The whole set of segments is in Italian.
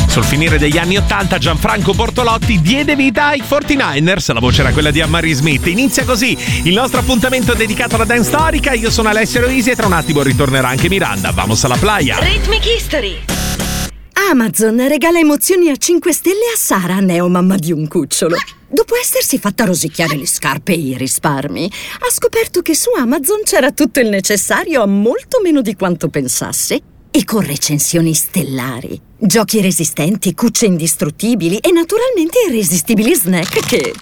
Sul finire degli anni 80 Gianfranco Bortolotti diede vita ai 49ers, la voce era quella di Ammari Smith. Inizia così il nostro appuntamento dedicato alla dance storica. Io sono Alessio Roisi e tra un attimo ritornerà anche Miranda. Vamos alla playa. Rhythmic History. Amazon regala emozioni a 5 stelle a Sara, neomamma di un cucciolo. Dopo essersi fatta rosicchiare le scarpe e i risparmi, ha scoperto che su Amazon c'era tutto il necessario a molto meno di quanto pensasse e con recensioni stellari, giochi resistenti, cucce indistruttibili e naturalmente irresistibili snack che...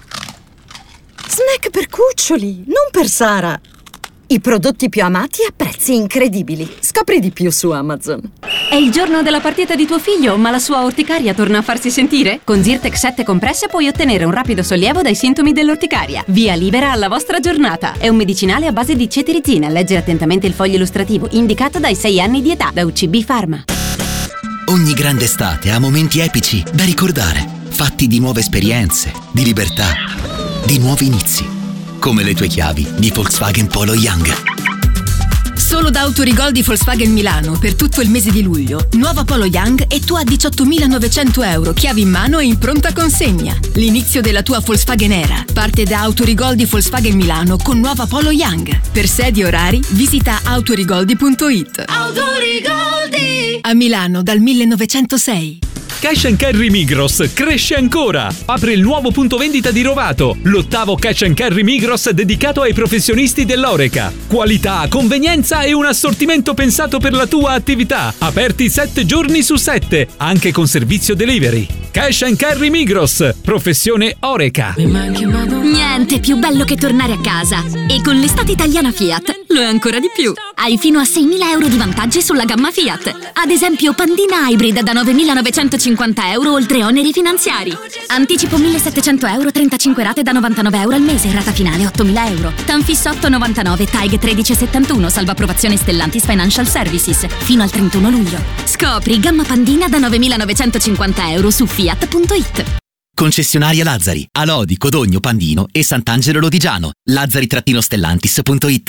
Snack per cuccioli, non per Sara. I prodotti più amati a prezzi incredibili. Scopri di più su Amazon. È il giorno della partita di tuo figlio, ma la sua orticaria torna a farsi sentire? Con Zyrtec 7 compresse puoi ottenere un rapido sollievo dai sintomi dell'orticaria. Via libera alla vostra giornata. È un medicinale a base di cetirizina. Leggi attentamente il foglio illustrativo, indicato dai 6 anni di età, da UCB Pharma. Ogni grande estate ha momenti epici da ricordare, fatti di nuove esperienze, di libertà, di nuovi inizi. Come le tue chiavi di Volkswagen Polo Young. Solo da Autorigol di Volkswagen Milano per tutto il mese di luglio. Nuova Polo Young e tu a 18.900 euro, chiavi in mano e in pronta consegna. L'inizio della tua Volkswagen era. Parte da Autorigol di Volkswagen Milano con nuova Polo Young. Per sedi e orari visita autorigoldi.it. Autorigoldi! A Milano dal 1906. Cash & Carry Migros cresce ancora! Apre il nuovo punto vendita di Rovato, l'8º Cash & Carry Migros dedicato ai professionisti dell'Oreca. Qualità, convenienza e un assortimento pensato per la tua attività. Aperti 7 giorni su 7, anche con servizio delivery. Cash & Carry Migros, professione Oreca. Niente più bello che tornare a casa. E con l'estate italiana Fiat lo è ancora di più. Hai fino a 6.000 euro di vantaggi sulla gamma Fiat. Ad esempio Pandina Hybrid da 9.950 euro oltre oneri finanziari. Anticipo 1.700 euro, 35 rate da 99 euro al mese, rata finale 8.000 euro. Tanfis 8,99, TAG 13,71, salvo approvazione Stellantis Financial Services. Fino al 31 luglio. Scopri gamma Pandina da 9.950 euro su Fiat.it. Concessionaria Lazzari, a Lodi, Codogno, Pandino e Sant'Angelo Lodigiano. Lazzari-Stellantis.it.